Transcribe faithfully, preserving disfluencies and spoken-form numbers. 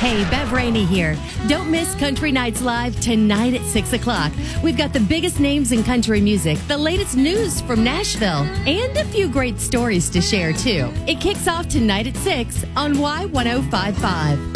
Hey, Bev Rainey here. Don't miss Country Nights Live tonight at six o'clock. We've got the biggest names in country music, the latest news from Nashville, and a few great stories to share, too. It kicks off tonight at six on Y ten fifty-five.